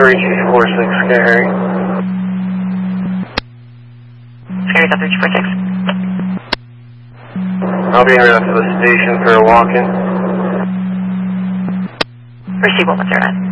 346 Scary. Scary South 346. I'll be heading out to the station for a walk-in. Receive 110.